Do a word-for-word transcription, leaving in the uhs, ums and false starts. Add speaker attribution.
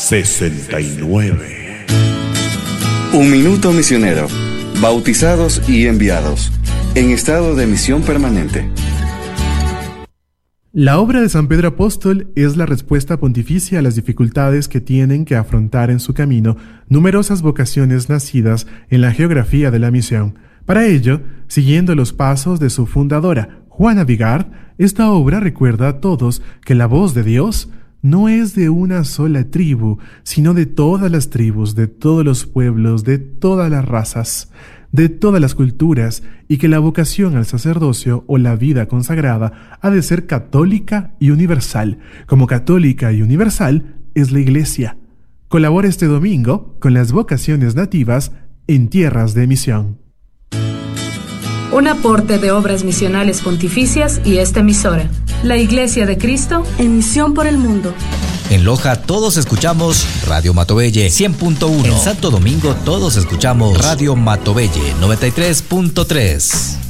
Speaker 1: sesenta y nueve.
Speaker 2: Un minuto misionero. Bautizados y enviados. En estado de misión permanente.
Speaker 3: La obra de San Pedro Apóstol es la respuesta pontificia a las dificultades que tienen que afrontar en su camino numerosas vocaciones nacidas en la geografía de la misión. Para ello, siguiendo los pasos de su fundadora, Juana Vigard, esta obra recuerda a todos que la voz de Dios no es de una sola tribu, sino de todas las tribus, de todos los pueblos, de todas las razas, de todas las culturas, y que la vocación al sacerdocio o la vida consagrada ha de ser católica y universal, como católica y universal es la Iglesia. Colabora este domingo con las vocaciones nativas en tierras de misión.
Speaker 4: Un aporte de obras misionales pontificias y esta emisora, la Iglesia de Cristo en misión por el mundo.
Speaker 5: En Loja todos escuchamos Radio Matovelle cien punto uno. En Santo Domingo todos escuchamos Radio Matovelle noventa y tres punto tres.